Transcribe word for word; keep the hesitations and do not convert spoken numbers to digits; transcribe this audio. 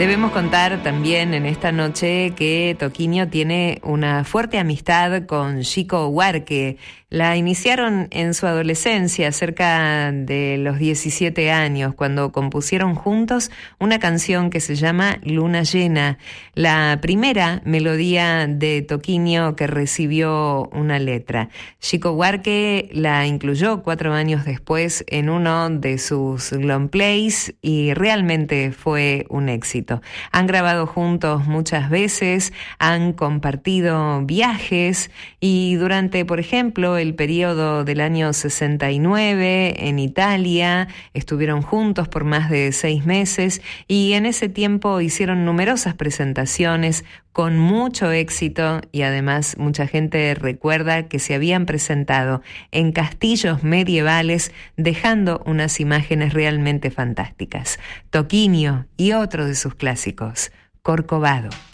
Debemos contar también en esta noche que Toquinho tiene una fuerte amistad con Chico Buarque. La iniciaron en su adolescencia, cerca de los diecisiete años, cuando compusieron juntos una canción que se llama Luna Llena, la primera melodía de Toquinho que recibió una letra. Chico Buarque la incluyó cuatro años después en uno de sus long plays y realmente fue un éxito. Han grabado juntos muchas veces, han compartido viajes y durante, por ejemplo, el periodo del año sesenta y nueve en Italia, estuvieron juntos por más de seis meses y en ese tiempo hicieron numerosas presentaciones con mucho éxito y además mucha gente recuerda que se habían presentado en castillos medievales dejando unas imágenes realmente fantásticas. Toquinho y otro de sus clásicos, Corcovado.